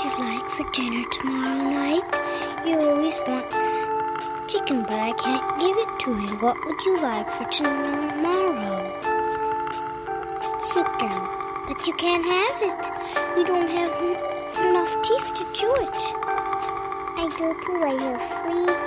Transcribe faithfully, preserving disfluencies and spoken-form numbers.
you like for dinner tomorrow night? You always want chicken, but I can't give it to you. What would you like for tomorrow? Chicken. But you can't have it. You don't have n- enough teeth to chew it. I do too. I have three